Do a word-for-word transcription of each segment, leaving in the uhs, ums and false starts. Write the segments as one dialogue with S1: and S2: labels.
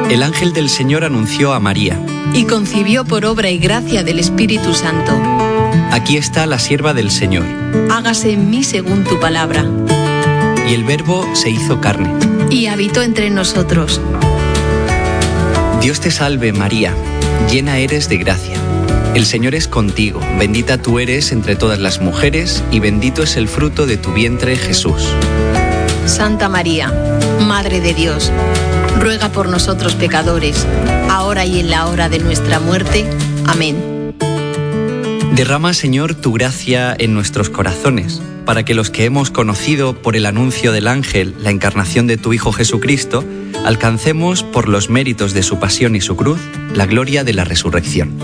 S1: El ángel del Señor anunció a María.
S2: Y concibió por obra y gracia del Espíritu Santo.
S1: Aquí está la sierva del Señor.
S2: Hágase en mí según tu palabra.
S1: Y el Verbo se hizo carne.
S2: Y habitó entre nosotros.
S1: Dios te salve, María, llena eres de gracia. El Señor es contigo, bendita tú eres entre todas las mujeres, y bendito es el fruto de tu vientre, Jesús.
S2: Santa María, Madre de Dios, ruega por nosotros pecadores, ahora y en la hora de nuestra muerte. Amén.
S1: Derrama, Señor, tu gracia en nuestros corazones, para que los que hemos conocido por el anuncio del ángel la encarnación de tu Hijo Jesucristo, alcancemos, por los méritos de su pasión y su cruz, la gloria de la resurrección.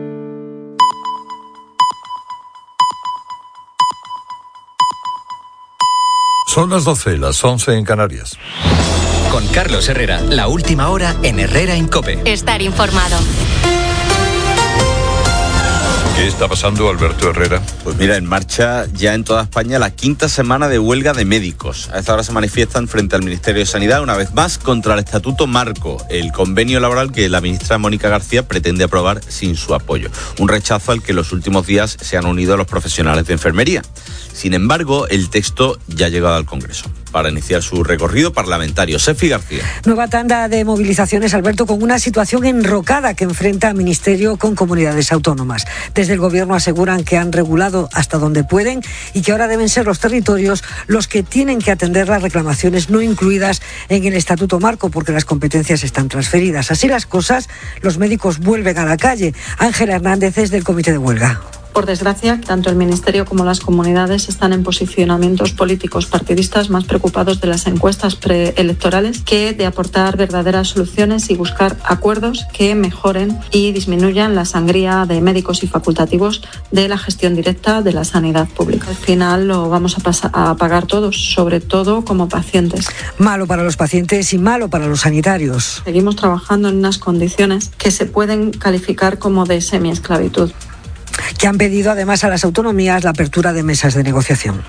S3: Son las doce, las once en Canarias.
S4: Con Carlos Herrera, la última hora en Herrera en COPE.
S5: Estar informado.
S3: ¿Qué está pasando, Alberto Herrera?
S6: Pues mira, en marcha ya en toda España la quinta semana de huelga de médicos. A esta hora se manifiestan frente al Ministerio de Sanidad una vez más contra el Estatuto Marco, el convenio laboral que la ministra Mónica García pretende aprobar sin su apoyo. Un rechazo al que en los últimos días se han unido los profesionales de enfermería. Sin embargo, el texto ya ha llegado al Congreso para iniciar su recorrido parlamentario. Sefi García.
S7: Nueva tanda de movilizaciones, Alberto, con una situación enrocada que enfrenta al Ministerio con comunidades autónomas. Desde el Gobierno aseguran que han regulado hasta donde pueden y que ahora deben ser los territorios los que tienen que atender las reclamaciones no incluidas en el Estatuto Marco, porque las competencias están transferidas. Así las cosas, los médicos vuelven a la calle. Ángela Hernández es del Comité de Huelga.
S8: Por desgracia, tanto el Ministerio como las comunidades están en posicionamientos políticos partidistas más preocupados de las encuestas preelectorales que de aportar verdaderas soluciones y buscar acuerdos que mejoren y disminuyan la sangría de médicos y facultativos de la gestión directa de la sanidad pública. Al final lo vamos a, pasar, a pagar todos, sobre todo como pacientes.
S7: Malo para los pacientes y malo para los sanitarios.
S8: Seguimos trabajando en unas condiciones que se pueden calificar como de semiesclavitud.
S7: Que han pedido además a las autonomías la apertura de mesas de negociación.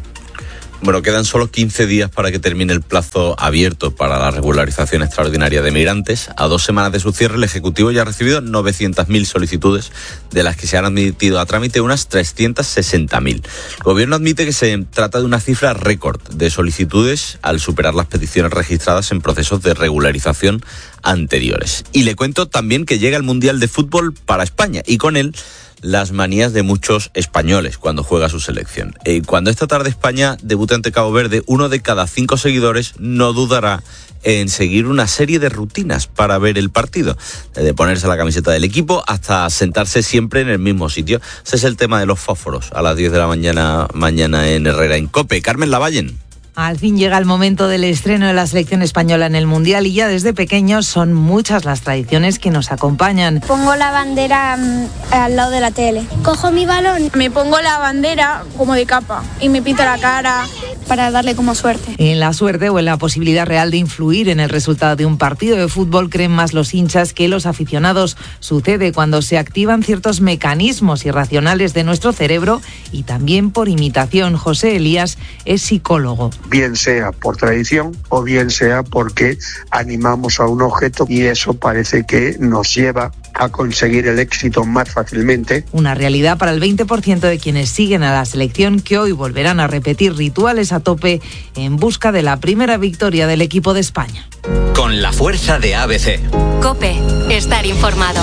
S6: Bueno, quedan solo quince días para que termine el plazo abierto para la regularización extraordinaria de migrantes. A dos semanas de su cierre, el Ejecutivo ya ha recibido novecientas mil solicitudes, de las que se han admitido a trámite unas trescientas sesenta mil. El Gobierno admite que se trata de una cifra récord de solicitudes al superar las peticiones registradas en procesos de regularización anteriores. Y le cuento también que llega el Mundial de Fútbol para España y con él las manías de muchos españoles cuando juega su selección. Eh, cuando esta tarde España debute ante Cabo Verde, uno de cada cinco seguidores no dudará en seguir una serie de rutinas para ver el partido, desde ponerse la camiseta del equipo hasta sentarse siempre en el mismo sitio. Ese es el tema de los fósforos a las diez de la mañana, mañana en Herrera en COPE. Carmen Lavallen.
S9: Al fin llega el momento del estreno de la selección española en el Mundial y ya desde pequeños son muchas las tradiciones que nos acompañan.
S10: Pongo la bandera um, al lado de la tele. Cojo mi balón, me pongo la bandera como de capa y me pinto la cara para darle como suerte.
S9: En la suerte o en la posibilidad real de influir en el resultado de un partido de fútbol creen más los hinchas que los aficionados. Sucede cuando se activan ciertos mecanismos irracionales de nuestro cerebro y también por imitación. José Elías es psicólogo.
S11: Bien sea por tradición o bien sea porque animamos a un objeto y eso parece que nos lleva a conseguir el éxito más fácilmente.
S9: Una realidad para el veinte por ciento de quienes siguen a la selección, que hoy volverán a repetir rituales a tope en busca de la primera victoria del equipo de España.
S4: Con la fuerza de A B C.
S5: COPE, estar informado.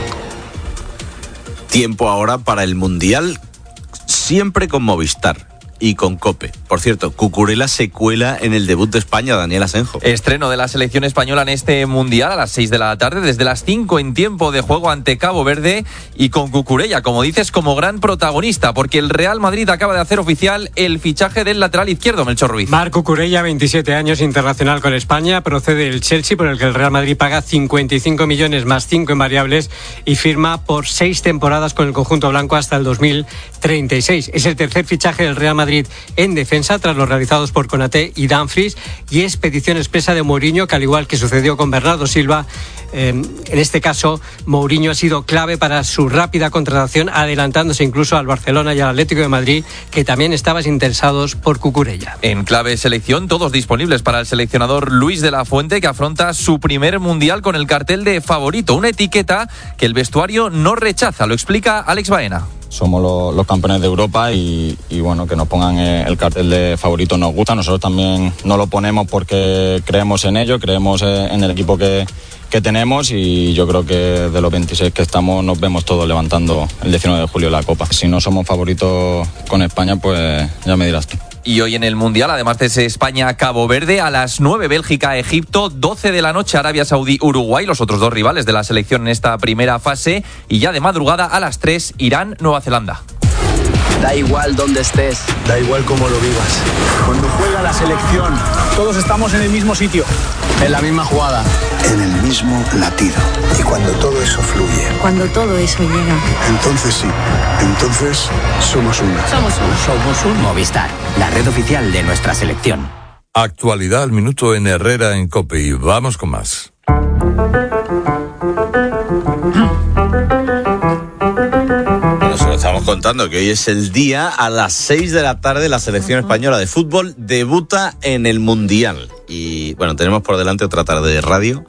S6: Tiempo ahora para el Mundial, siempre con Movistar y con COPE. Por cierto, Cucurella se cuela en el debut de España, Daniel Asenjo.
S12: Estreno de la selección española en este Mundial a las seis de la tarde, desde las cinco en tiempo de juego ante Cabo Verde y con Cucurella, como dices, como gran protagonista, porque el Real Madrid acaba de hacer oficial el fichaje del lateral izquierdo, Melchor Ruiz.
S13: Marc Cucurella, veintisiete años, internacional con España, procede del Chelsea, por el que el Real Madrid paga cincuenta y cinco millones más cinco en variables y firma por seis temporadas con el conjunto blanco hasta el dos mil treinta y seis. Es el tercer fichaje del Real Madrid en defensa defensa tras los realizados por Konaté y Dumfries, y es petición expresa de Mourinho, que al igual que sucedió con Bernardo Silva, eh, en este caso Mourinho ha sido clave para su rápida contratación, adelantándose incluso al Barcelona y al Atlético de Madrid, que también estaban interesados por Cucurella.
S12: En clave selección, todos disponibles para el seleccionador Luis de la Fuente, que afronta su primer mundial con el cartel de favorito, una etiqueta que el vestuario no rechaza. Lo explica Alex Baena.
S14: Somos los, los campeones de Europa y, y bueno, que nos pongan el cartel de favorito nos gusta. Nosotros también nos lo ponemos porque creemos en ello, creemos en el equipo que, que tenemos, y yo creo que de los veintiséis que estamos nos vemos todos levantando el diecinueve de julio la Copa. Si no somos favoritos con España, pues ya me dirás tú.
S12: Y hoy en el Mundial, además de ese España-Cabo Verde, a las nueve Bélgica-Egipto, doce de la noche Arabia Saudí-Uruguay, los otros dos rivales de la selección en esta primera fase, y ya de madrugada a las tres Irán-Nueva Zelanda.
S15: Da igual dónde estés,
S16: da igual cómo lo vivas. Cuando juega la selección, todos estamos en el mismo sitio, en la misma jugada,
S17: en el mismo latido. Y cuando todo eso fluye,
S18: cuando todo eso llega,
S17: entonces sí, entonces somos una.
S18: Somos uno.
S19: Somos un Movistar, la red oficial de nuestra selección.
S3: Actualidad al minuto en Herrera en COPE, y vamos con más.
S6: Estamos contando que hoy es el día, a las seis de la tarde la selección española de fútbol debuta en el Mundial. Y bueno, tenemos por delante otra tarde de radio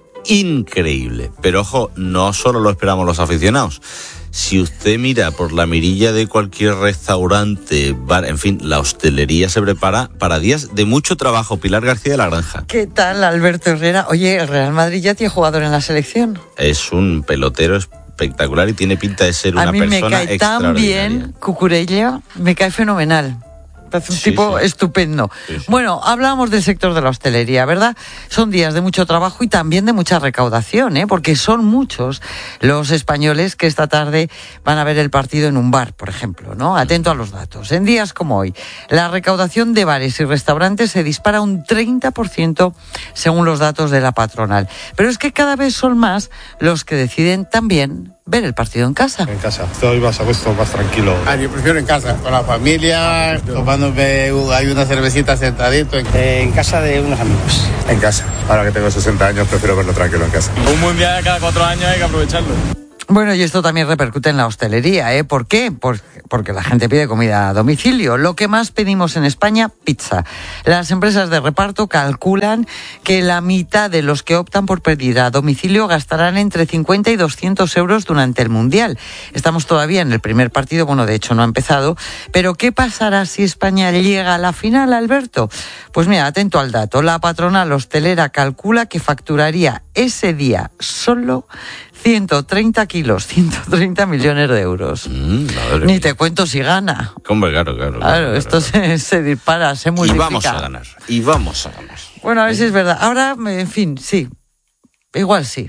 S6: increíble. Pero ojo, no solo lo esperamos los aficionados. Si usted mira por la mirilla de cualquier restaurante, bar, en fin, la hostelería se prepara para días de mucho trabajo. Pilar García de la Granja.
S20: ¿Qué tal, Alberto Herrera? Oye, el Real Madrid ya tiene jugador en la selección.
S6: Es un pelotero espectacular y tiene pinta de ser una persona extraordinaria.
S20: A mí me cae tan bien Cucurella, me cae fenomenal. Parece un sí, tipo sí. estupendo. Sí, sí. Bueno, hablábamos del sector de la hostelería, ¿verdad? Son días de mucho trabajo y también de mucha recaudación, ¿eh? Porque son muchos los españoles que esta tarde van a ver el partido en un bar, por ejemplo, ¿no? Atento a los datos. En días como hoy, la recaudación de bares y restaurantes se dispara un treinta por ciento según los datos de la patronal. Pero es que cada vez son más los que deciden también ver el partido en casa.
S21: En casa, estoy más a gusto, más tranquilo.
S22: Ah, yo prefiero en casa, con la familia, tomándome hay una cervecita sentadito. En...
S23: Eh, en casa de unos amigos.
S21: En casa, ahora que tengo sesenta años prefiero verlo tranquilo en casa.
S24: Un mundial cada cuatro años hay que aprovecharlo.
S20: Bueno, y esto también repercute en la hostelería, ¿eh? ¿Por qué? Por, porque la gente pide comida a domicilio. Lo que más pedimos en España, pizza. Las empresas de reparto calculan que la mitad de los que optan por pedir a domicilio gastarán entre cincuenta y doscientos euros durante el Mundial. Estamos todavía en el primer partido, bueno, de hecho no ha empezado, pero ¿qué pasará si España llega a la final, Alberto? Pues mira, atento al dato. La patronal hostelera calcula que facturaría ese día solo ciento treinta kilos, ciento treinta millones de euros. Mm, Ni mía. Te cuento si gana.
S6: Hombre, claro, claro.
S20: Claro, claro esto claro. Se, se dispara, se multiplica.
S6: Y vamos a ganar, y vamos a ganar.
S20: Bueno, a ver si es verdad. Ahora, en fin, sí. Igual sí.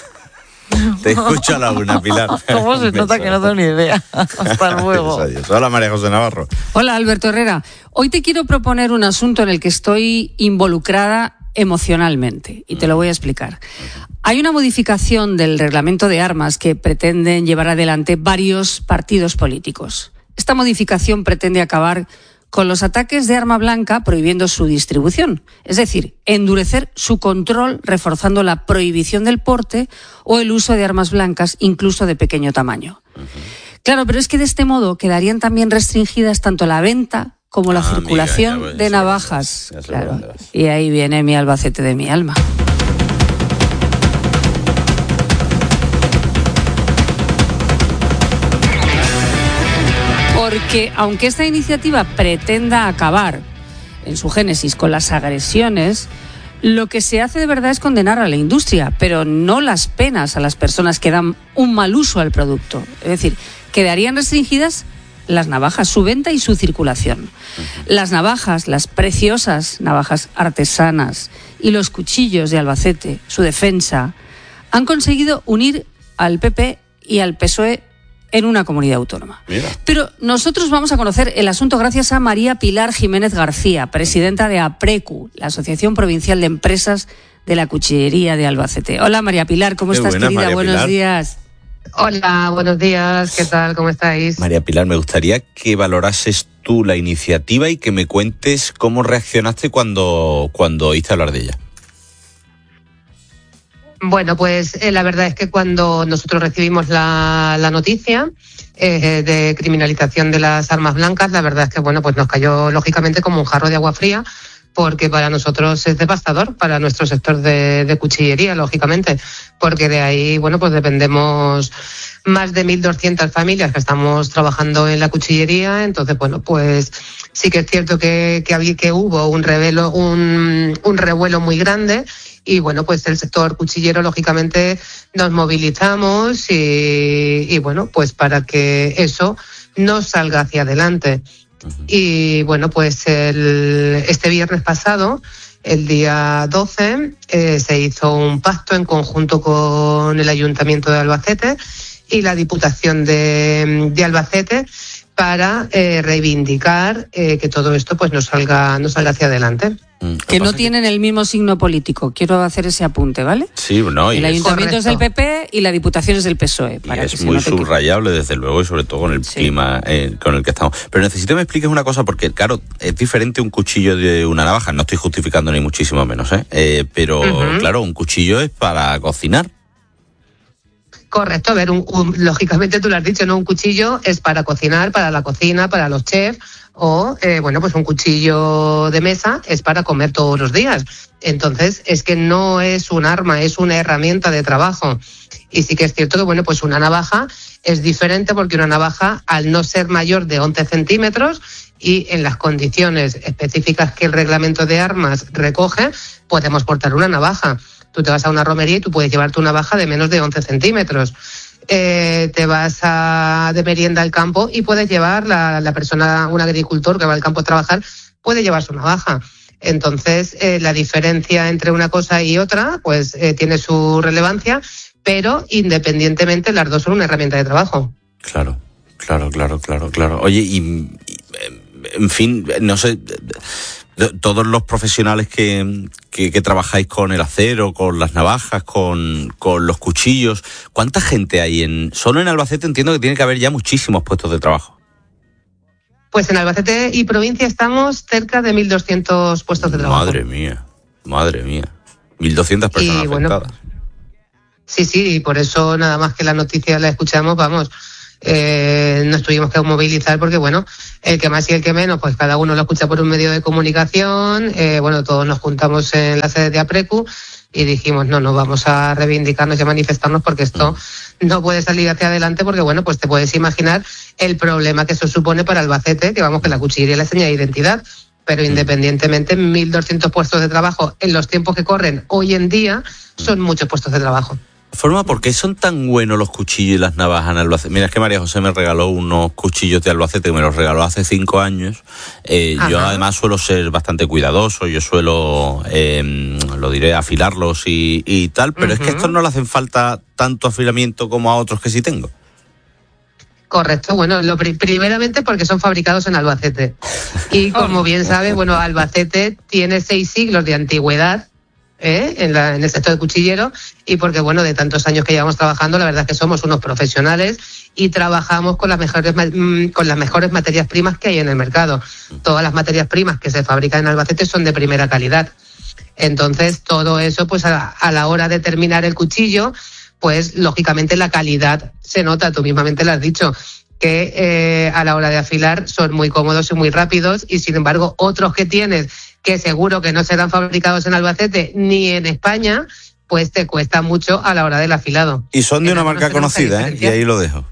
S6: Te escucho a la una, Pilar.
S20: ¿Cómo se nota que no tengo ni idea? Hasta luego.
S6: Adiós. Hola, María José Navarro.
S25: Hola, Alberto Herrera. Hoy te quiero proponer un asunto en el que estoy involucrada emocionalmente, y te lo voy a explicar. Hay una modificación del reglamento de armas que pretenden llevar adelante varios partidos políticos. Esta modificación pretende acabar con los ataques de arma blanca prohibiendo su distribución, es decir, endurecer su control reforzando la prohibición del porte o el uso de armas blancas, incluso de pequeño tamaño. Uh-huh. Claro, pero es que de este modo quedarían también restringidas tanto la venta como la ah, circulación amiga, de navajas. Claro. Y ahí viene mi Albacete de mi alma. Porque aunque esta iniciativa pretenda acabar en su génesis con las agresiones, lo que se hace de verdad es condenar a la industria, pero no las penas a las personas que dan un mal uso al producto. Es decir, quedarían restringidas las navajas, su venta y su circulación. Uh-huh. Las navajas, las preciosas navajas artesanas y los cuchillos de Albacete, su defensa, han conseguido unir al P P y al P S O E en una comunidad autónoma. Mira. Pero nosotros vamos a conocer el asunto gracias a María Pilar Jiménez García, presidenta de APRECU, la Asociación Provincial de Empresas de la Cuchillería de Albacete. Hola, María Pilar, ¿cómo Qué estás, buena, querida? María Buenos Pilar. días.
S1: Hola, buenos días, ¿qué tal? ¿Cómo estáis?
S6: María Pilar, me gustaría que valorases tú la iniciativa y que me cuentes cómo reaccionaste cuando, cuando oíste hablar de ella.
S1: Bueno, pues eh, la verdad es que cuando nosotros recibimos la, la noticia eh, de criminalización de las armas blancas, la verdad es que bueno, pues nos cayó lógicamente como un jarro de agua fría, porque para nosotros es devastador, para nuestro sector de, de cuchillería, lógicamente, porque de ahí, bueno, pues dependemos más de mil doscientas familias que estamos trabajando en la cuchillería. Entonces, bueno, pues sí que es cierto que, que, había, que hubo un, revelo, un, un revuelo muy grande. Y bueno, pues el sector cuchillero, lógicamente, nos movilizamos y, y bueno, pues para que eso no salga hacia adelante. Y bueno, pues el, este viernes pasado, el día doce, eh, se hizo un pacto en conjunto con el Ayuntamiento de Albacete y la Diputación de, de Albacete para eh, reivindicar eh, que todo esto pues no salga, no salga hacia adelante.
S25: Que no tienen el mismo signo político. Quiero hacer ese apunte, ¿vale?
S6: Sí, no.
S25: El ayuntamiento es del P P y la diputación es del P S O E. Para
S6: y es muy subrayable, desde luego, y sobre todo con el sí. clima eh, con el que estamos. Pero necesito que me expliques una cosa, porque, claro, es diferente un cuchillo de una navaja. No estoy justificando ni muchísimo menos, ¿eh? eh pero, uh-huh. claro, un cuchillo es para cocinar.
S1: Correcto, a ver, un, un, lógicamente tú lo has dicho, ¿no? Un cuchillo es para cocinar, para la cocina, para los chefs, o, eh, bueno, pues un cuchillo de mesa es para comer todos los días. Entonces, es que no es un arma, es una herramienta de trabajo. Y sí que es cierto que, bueno, pues una navaja es diferente, porque una navaja, al no ser mayor de once centímetros y en las condiciones específicas que el reglamento de armas recoge, podemos portar una navaja. Tú te vas a una romería y tú puedes llevarte una navaja de menos de once centímetros. Eh, te vas a, de merienda al campo y puedes llevar, la, la persona, un agricultor que va al campo a trabajar, puede llevar su navaja. Entonces, eh, la diferencia entre una cosa y otra, pues eh, tiene su relevancia, pero independientemente las dos son una herramienta de trabajo.
S6: Claro, claro, claro, claro, claro. Oye, y, y en fin, no sé... Todos los profesionales que, que, que trabajáis con el acero, con las navajas, con, con los cuchillos, ¿cuánta gente hay en...? Solo en Albacete entiendo que tiene que haber ya muchísimos puestos de trabajo.
S1: Pues en Albacete y provincia estamos cerca de mil doscientos puestos de trabajo.
S6: Madre mía, madre mía. mil doscientas personas y, bueno, afectadas.
S1: Sí, sí, y por eso nada más que la noticia la escuchamos, vamos... Eh, nos tuvimos que movilizar porque, bueno, el que más y el que menos, pues cada uno lo escucha por un medio de comunicación. Eh, bueno, todos nos juntamos en la sede de APRECU y dijimos, no, no vamos a reivindicarnos y a manifestarnos porque esto no puede salir hacia adelante, porque, bueno, pues te puedes imaginar el problema que eso supone para Albacete, que vamos, que la cuchillería es la señal de identidad. Pero independientemente, mil doscientos puestos de trabajo en los tiempos que corren hoy en día son muchos puestos de trabajo.
S6: Forma, ¿por qué son tan buenos los cuchillos y las navajas en Albacete? Mira, es que María José me regaló unos cuchillos de Albacete, que me los regaló hace cinco años. Eh, yo además suelo ser bastante cuidadoso, yo suelo, eh, lo diré, afilarlos y, y tal, pero uh-huh. es que a estos no le hacen falta tanto afilamiento como a otros que sí tengo.
S1: Correcto, bueno, lo pri- primeramente porque son fabricados en Albacete. Y como bien sabe, bueno, Albacete tiene seis siglos de antigüedad. ¿Eh? En, la, en el sector de cuchillero, y porque, bueno, de tantos años que llevamos trabajando, la verdad es que somos unos profesionales y trabajamos con las mejores con las mejores materias primas que hay en el mercado. Todas las materias primas que se fabrican en Albacete son de primera calidad. Entonces, todo eso, pues a, a la hora de terminar el cuchillo, pues lógicamente la calidad se nota, tú mismamente lo has dicho, que eh, a la hora de afilar son muy cómodos y muy rápidos, y sin embargo otros que tienes que seguro que no serán fabricados en Albacete ni en España, pues te cuesta mucho a la hora del afilado.
S6: Y son de una marca conocida, ¿eh? Y ahí lo dejo.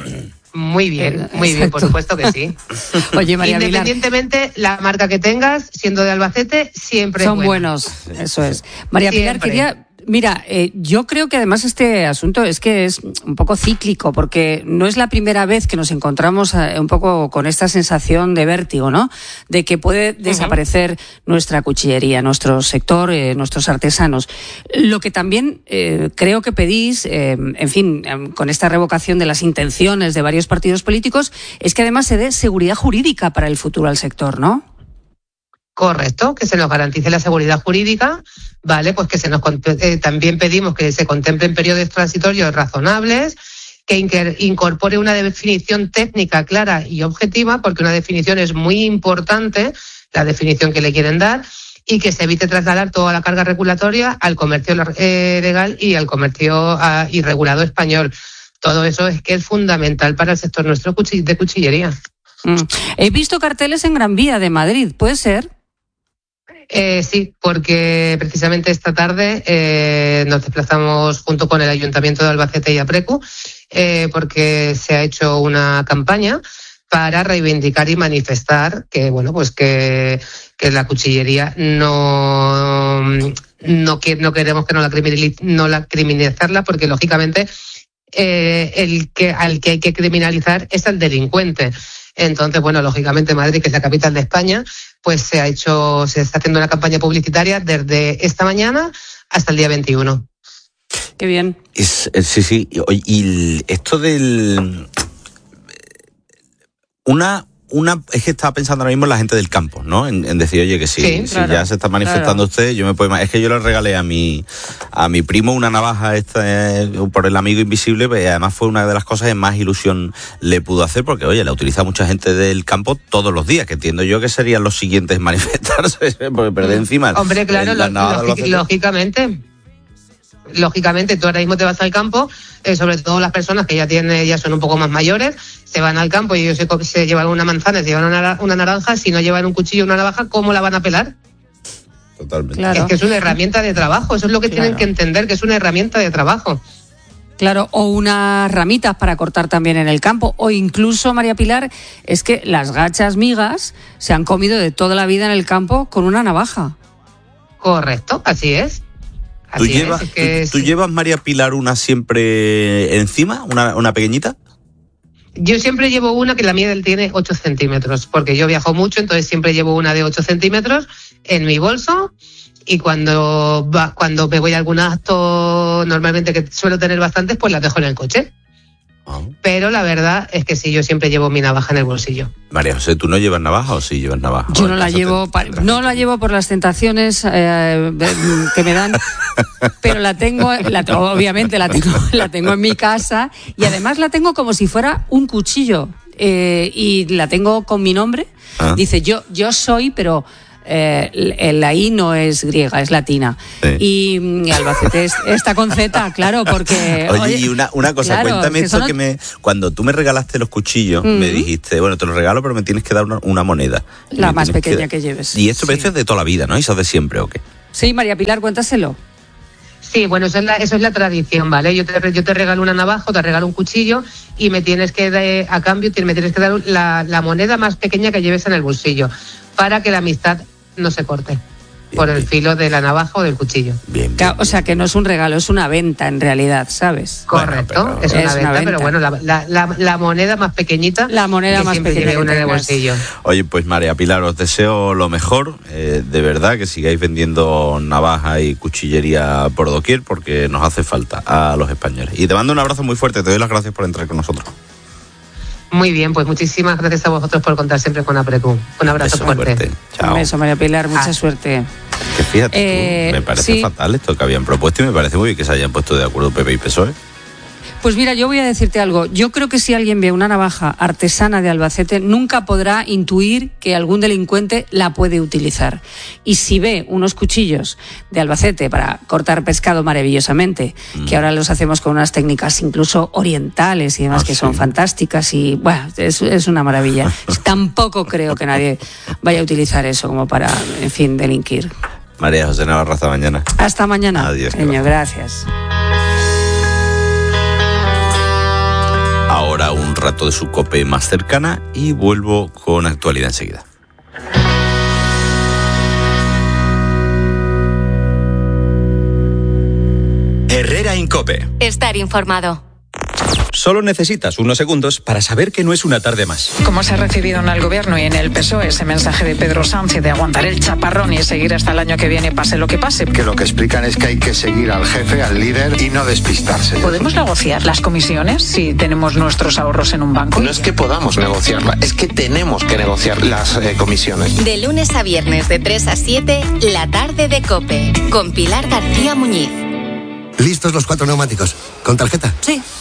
S1: Muy bien, muy Exacto. bien, por supuesto que sí.
S25: Oye, María
S1: Independientemente, Pilar, la marca que tengas, siendo de Albacete, siempre
S25: son
S1: es
S25: buenos, eso es. María Pilar, siempre. quería... Mira, eh, yo creo que además este asunto es que es un poco cíclico, porque no es la primera vez que nos encontramos eh, un poco con esta sensación de vértigo, ¿no? De que puede desaparecer uh-huh. nuestra cuchillería, nuestro sector, eh, nuestros artesanos. Lo que también eh, creo que pedís, eh, en fin, eh, con esta revocación de las intenciones de varios partidos políticos, es que además se dé seguridad jurídica para el futuro al sector, ¿no?
S1: Correcto, que se nos garantice la seguridad jurídica, vale, pues que se nos eh, también pedimos que se contemplen periodos transitorios razonables, que incorpore una definición técnica clara y objetiva, porque una definición es muy importante, la definición que le quieren dar, y que se evite trasladar toda la carga regulatoria al comercio eh, legal y al comercio uh, irregulado español. Todo eso es que es fundamental para el sector nuestro de cuchillería.
S25: Mm. He visto carteles en Gran Vía de Madrid, ¿puede ser?
S1: Eh, sí, porque precisamente esta tarde eh, nos desplazamos junto con el Ayuntamiento de Albacete y Aprecu, eh, porque se ha hecho una campaña para reivindicar y manifestar que, bueno, pues que, que la cuchillería no, no, que, no queremos que no la, criminaliz, no la criminalizarla, porque lógicamente eh, el que al que hay que criminalizar es al delincuente. Entonces, bueno, lógicamente Madrid, que es la capital de España, pues se ha hecho, se está haciendo una campaña publicitaria desde esta mañana hasta el día veintiuno.
S25: Qué bien.
S6: Es, sí, sí. Y, y esto del... Una, una es que estaba pensando ahora mismo en la gente del campo, ¿no? En, en decir, oye, que si, sí, si claro, ya se está manifestando claro. usted, yo me puedo... Es que yo le regalé a mi a mi primo una navaja esta eh, por el amigo invisible, y además fue una de las cosas que más ilusión le pudo hacer, porque, oye, la utiliza mucha gente del campo todos los días, que entiendo yo que serían los siguientes en manifestarse, porque perder encima...
S1: Hombre, claro, la lógic, lógicamente... Lógicamente, tú ahora mismo te vas al campo, eh, sobre todo las personas que ya tienen, ya son un poco más mayores, se van al campo y ellos se, se llevan una manzana, se llevan una, una naranja, si no llevan un cuchillo o una navaja, ¿cómo la van a pelar?
S6: Totalmente.
S1: Claro. Es que es una herramienta de trabajo, eso es lo que claro. tienen que entender, que es una herramienta de trabajo.
S25: Claro, o unas ramitas para cortar también en el campo, o incluso, María Pilar, es que las gachas migas se han comido de toda la vida en el campo con una navaja.
S1: Correcto, así es.
S6: ¿Tú llevas,
S1: es que
S6: ¿tú, ¿Tú
S1: sí.
S6: llevas, María Pilar, una siempre encima, una, una pequeñita?
S1: Yo siempre llevo una que la mía tiene ocho centímetros, porque yo viajo mucho, entonces siempre llevo una de ocho centímetros en mi bolso, y cuando, va, cuando me voy a algún acto, normalmente que suelo tener bastantes, pues las dejo en el coche. Oh. Pero la verdad es que sí, yo siempre llevo mi navaja en el bolsillo.
S6: María José, ¿tú no llevas navaja o sí llevas navaja?
S25: Yo no la llevo, te... no la llevo por las tentaciones eh, que me dan, pero la tengo, la, obviamente la tengo, la tengo en mi casa, y además la tengo como si fuera un cuchillo, eh, y la tengo con mi nombre. ¿Ah? Dice yo, yo soy, pero Eh, la I no es griega, es latina. Sí. Y, y Albacete es, está con Z, claro, porque...
S6: Oye, oye y una, una cosa, claro, cuéntame es que esto son... que me... Cuando tú me regalaste los cuchillos, mm-hmm. me dijiste, bueno, te los regalo, pero me tienes que dar una, una moneda.
S25: La más pequeña que... que lleves.
S6: Y esto sí. es de toda la vida, ¿no? ¿Eso de siempre o qué?
S25: Sí, María Pilar, cuéntaselo.
S1: Sí, bueno, eso es la, eso es la tradición, ¿vale? Yo te, yo te regalo una navaja, te regalo un cuchillo, y me tienes que, de, a cambio, me tienes que dar la, la moneda más pequeña que lleves en el bolsillo, para que la amistad no se corte bien, por el bien. filo de la navaja o del cuchillo.
S6: Bien, bien,
S25: bien, o sea, que no es un regalo, es una venta en realidad, ¿sabes?
S1: Correcto, bueno, pero, es, una, es venta, una venta, pero bueno, la, la, la, la moneda más pequeñita,
S25: la moneda que más
S1: siempre
S25: pequeña
S1: lleve una en el bolsillo.
S6: Oye, pues María Pilar, os deseo lo mejor, eh, de verdad, que sigáis vendiendo navaja y cuchillería por doquier, porque nos hace falta a los españoles. Y te mando un abrazo muy fuerte, te doy las gracias por entrar con nosotros.
S1: Muy bien, pues muchísimas gracias a vosotros por contar siempre con Aprecu. Un abrazo
S6: beso
S1: fuerte.
S6: fuerte. Chao.
S25: Un beso, María Pilar, mucha
S1: ah.
S25: suerte.
S6: Que fíjate,
S25: eh,
S6: tú, me parece
S25: sí.
S6: fatal esto que habían propuesto, y me parece muy bien que se hayan puesto de acuerdo P P y P S O E.
S25: Pues mira, yo voy a decirte algo. Yo creo que si alguien ve una navaja artesana de Albacete, nunca podrá intuir que algún delincuente la puede utilizar. Y si ve unos cuchillos de Albacete para cortar pescado maravillosamente, mm. que ahora los hacemos con unas técnicas incluso orientales y demás, ah, que sí. son fantásticas, y bueno, es, es una maravilla. Tampoco creo que nadie vaya a utilizar eso como para, en fin, delinquir.
S6: María José Navarro, hasta mañana.
S25: Hasta mañana.
S6: Adiós.
S25: Señor, gracias.
S6: Ahora un rato de su COPE más cercana y vuelvo con actualidad enseguida.
S4: Herrera en COPE.
S5: Estar informado.
S4: Solo necesitas unos segundos para saber que no es una tarde más.
S2: Como se ha recibido en el Gobierno y en el P S O E ese mensaje de Pedro Sánchez de aguantar el chaparrón y seguir hasta el año que viene, pase lo que pase.
S21: Que lo que explican es que hay que seguir al jefe, al líder, y no despistarse.
S2: ¿Podemos negociar las comisiones si tenemos nuestros ahorros en un banco?
S21: No es que podamos negociarla, es que tenemos que negociar las eh, comisiones.
S5: De lunes a viernes de tres a siete, la tarde de COPE, con Pilar García Muñiz.
S7: ¿Listos los cuatro neumáticos? ¿Con tarjeta?
S5: Sí.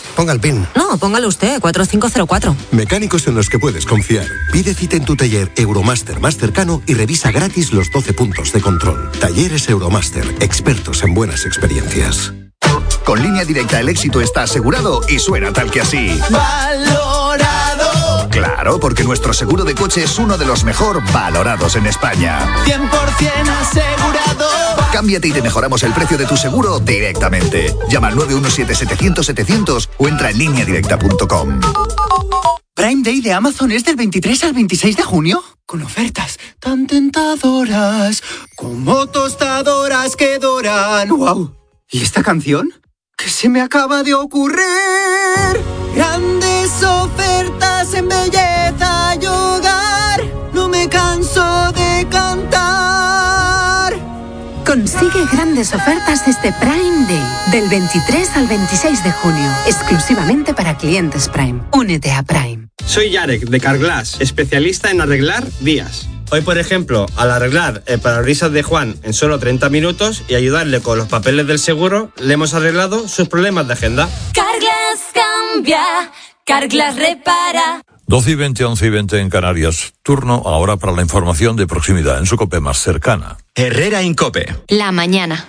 S7: Ponga el PIN.
S8: No, póngalo usted, cuatro cinco cero cuatro.
S7: Mecánicos en los que puedes confiar. Pide cita en tu taller Euromaster más cercano y revisa gratis los doce puntos de control. Talleres Euromaster, expertos en buenas experiencias.
S10: Con Línea Directa el éxito está asegurado y suena tal que así. ¡Valorado! Claro, porque nuestro seguro de coche es uno de los mejor valorados en España.
S11: cien por ciento asegurado.
S10: Cámbiate y te mejoramos el precio de tu seguro directamente. Llama al nueve uno siete setecientos setecientos o entra en línea directa punto com.
S11: Prime Day de Amazon es del veintitrés al veintiséis de junio, con ofertas tan tentadoras como tostadoras que doran. ¡Wow! ¿Y esta canción? ¿Qué se me acaba de ocurrir? Grandes ofertas en belleza y hogar, no me canso de cantar.
S18: Consigue grandes ofertas este Prime Day, del veintitrés al veintiséis de junio, exclusivamente para clientes Prime. Únete a Prime.
S26: Soy Yarek, de Carglass, especialista en arreglar vías. Hoy, por ejemplo, al arreglar el parabrisas de Juan en solo treinta minutos y ayudarle con los papeles del seguro, le hemos arreglado sus problemas de agenda.
S18: Carglass cambia, Carglass repara.
S3: doce y veinte, once y veinte en Canarias. Turno ahora para la información de proximidad en su COPE más cercana.
S4: Herrera en COPE.
S5: La mañana.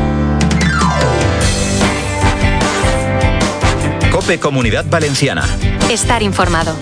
S4: COPE Comunidad Valenciana.
S5: Estar informado.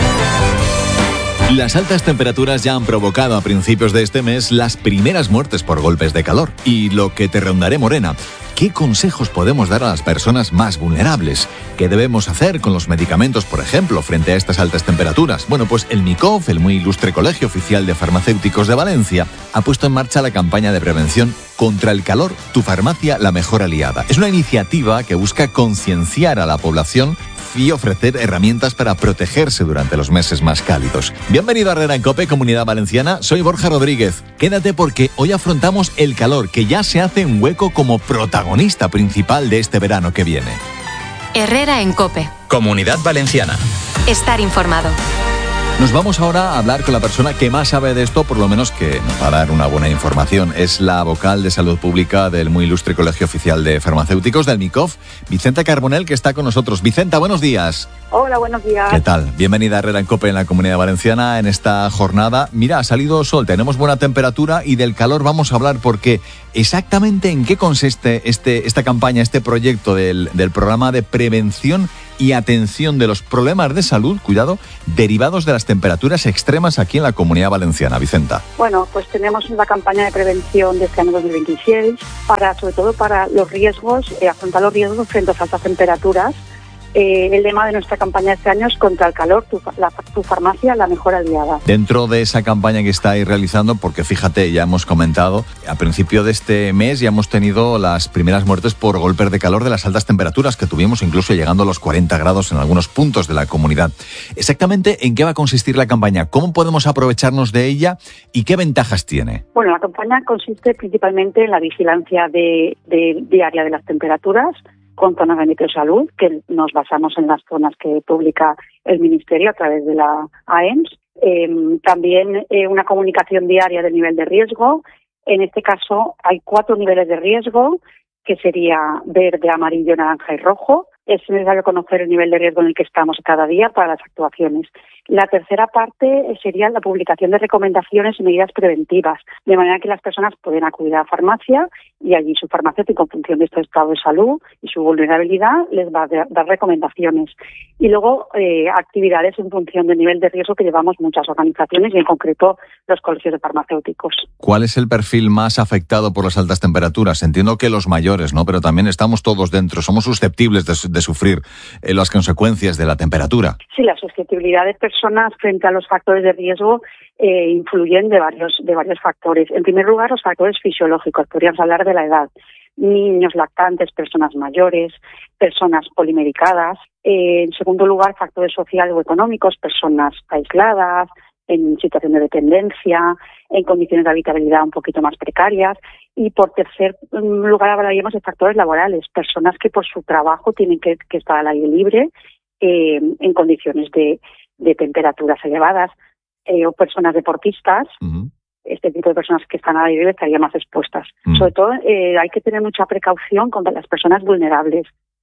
S27: Las altas temperaturas ya han provocado a principios de este mes las primeras muertes por golpes de calor. Y lo que te rondaré, Morena, ¿qué consejos podemos dar a las personas más vulnerables? ¿Qué debemos hacer con los medicamentos, por ejemplo, frente a estas altas temperaturas? Bueno, pues el MICOF, el muy ilustre Colegio Oficial de Farmacéuticos de Valencia, ha puesto en marcha la campaña de prevención contra el calor, tu farmacia, la mejor aliada. Es una iniciativa que busca concienciar a la población y ofrecer herramientas para protegerse durante los meses más cálidos. Bienvenido a Herrera en COPE, Comunidad Valenciana. Soy Borja Rodríguez. Quédate porque hoy afrontamos el calor, que ya se hace un hueco como protagonista principal de este verano que viene.
S5: Herrera en COPE.
S4: Comunidad Valenciana.
S5: Estar informado.
S27: Nos vamos ahora a hablar con la persona que más sabe de esto, por lo menos que nos va a dar una buena información. Es la vocal de Salud Pública del muy ilustre Colegio Oficial de Farmacéuticos, del MICOF, Vicenta Carbonell, que está con nosotros. Vicenta, buenos días.
S28: Hola, buenos días.
S27: ¿Qué tal? Bienvenida a Herrera en COPE en la Comunidad Valenciana en esta jornada. Mira, ha salido sol, tenemos buena temperatura y del calor vamos a hablar porque exactamente en qué consiste este, esta campaña, este proyecto del, del programa de prevención y atención de los problemas de salud, cuidado, derivados de las temperaturas extremas aquí en la Comunidad Valenciana. Vicenta.
S28: Bueno, pues tenemos una campaña de prevención de este año dos mil veintiséis, para, sobre todo para los riesgos, eh, afrontar los riesgos frente a altas temperaturas. Eh, el lema de nuestra campaña este año es contra el calor, tu, la, tu farmacia, la mejor aliada.
S27: Dentro de esa campaña que estáis realizando, porque fíjate, ya hemos comentado, a principio de este mes ya hemos tenido las primeras muertes por golpes de calor de las altas temperaturas que tuvimos, incluso llegando a los cuarenta grados en algunos puntos de la comunidad. Exactamente, ¿en qué va a consistir la campaña? ¿Cómo podemos aprovecharnos de ella y qué ventajas tiene?
S28: Bueno, la campaña consiste principalmente en la vigilancia de, de, diaria de las temperaturas, con zonas de microsalud, que nos basamos en las zonas que publica el Ministerio a través de la A E M S. Eh, también eh, una comunicación diaria del nivel de riesgo. En este caso hay cuatro niveles de riesgo, que sería verde, amarillo, naranja y rojo. Es necesario conocer el nivel de riesgo en el que estamos cada día para las actuaciones. La tercera parte sería la publicación de recomendaciones y medidas preventivas, de manera que las personas pueden acudir a la farmacia y allí su farmacéutico, en función de este estado de salud y su vulnerabilidad, les va a dar recomendaciones. Y luego eh, actividades en función del nivel de riesgo que llevamos muchas organizaciones y en concreto los colegios de farmacéuticos.
S27: ¿Cuál es el perfil más afectado por las altas temperaturas? Entiendo que los mayores, ¿no? Pero también estamos todos dentro, somos susceptibles de, de sufrir eh, las consecuencias de la temperatura.
S28: Sí, la susceptibilidad de personas frente a los factores de riesgo eh, influyen de varios, de varios factores. En primer lugar, los factores fisiológicos, podríamos hablar de la edad. Niños lactantes, personas mayores, personas polimedicadas. Eh, en segundo lugar, factores sociales o económicos, personas aisladas, en situación de dependencia, en condiciones de habitabilidad un poquito más precarias. Y por tercer lugar hablaríamos de factores laborales, personas que por su trabajo tienen que, que estar al aire libre, eh, en condiciones de, de temperaturas elevadas, eh, o personas deportistas. Uh-huh. Este tipo de personas que están al aire libre estarían más expuestas. Uh-huh. Sobre todo eh, hay que tener mucha precaución contra las personas vulnerables,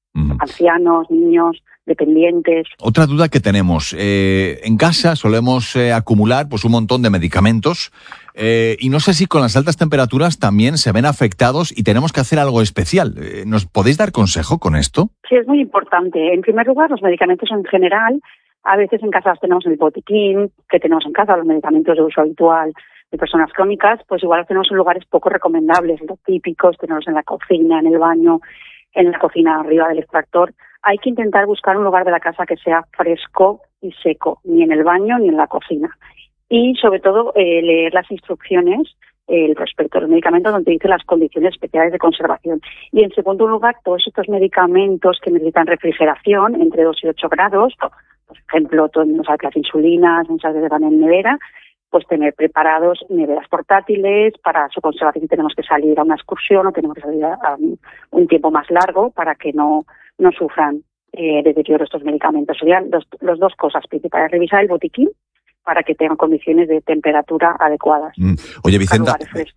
S28: Uh-huh. Ancianos, niños, dependientes.
S27: Otra duda que tenemos, eh, en casa solemos eh, acumular pues un montón de medicamentos eh, y no sé si con las altas temperaturas también se ven afectados y tenemos que hacer algo especial. Eh, ¿Nos podéis dar consejo con esto?
S28: Sí, es muy importante. En primer lugar, los medicamentos en general, a veces en casa los tenemos en el botiquín, que tenemos en casa, los medicamentos de uso habitual de personas crónicas, pues igual los tenemos en lugares poco recomendables, los típicos, tenemos en la cocina, en el baño, en la cocina arriba del extractor. Hay que intentar buscar un lugar de la casa que sea fresco y seco, ni en el baño ni en la cocina. Y sobre todo eh, leer las instrucciones, eh, el prospecto de los medicamentos donde dice las condiciones especiales de conservación. Y en segundo lugar, todos estos medicamentos que necesitan refrigeración entre dos y ocho grados, por ejemplo, todas las insulinas, muchas veces van en nevera, pues tener preparados neveras portátiles para su conservación. Tenemos que salir a una excursión o tenemos que salir a, a un tiempo más largo para que no, no sufran eh, deterioro estos medicamentos. Serían los, los dos cosas principales: revisar el botiquín para que tengan condiciones de temperatura adecuadas.
S27: Mm. Oye, Vicenta,